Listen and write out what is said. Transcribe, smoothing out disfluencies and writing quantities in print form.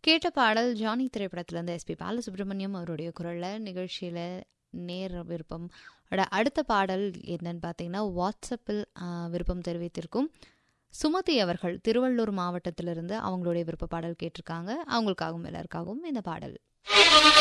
கேட்ட பாடல் ஜானி திரைப்படத்திலிருந்து எஸ்பி பாலசுப்ரமணியம் அவருடைய குரல்ல. நிகழ்ச்சியில நேர் விருப்பம் அடுத்த பாடல் என்னன்னு பார்த்தீங்கன்னா, வாட்ஸ்அப்பில் விருப்பம் தெரிவித்திருக்கும் சுமதி அவர்கள் திருவள்ளூர் மாவட்டத்திலிருந்து அவங்களுடைய விருப்ப பாடல் கேட்டிருக்காங்க. அவங்களுக்காகவும் எல்லாருக்காகவும் இந்த பாடல்.